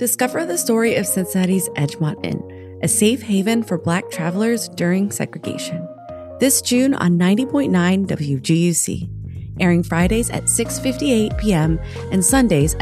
Discover the story of Cincinnati's Edgemont Inn, a safe haven for Black travelers during segregation. This June on 90.9 WGUC, airing Fridays at 6:58 p.m. and Sundays at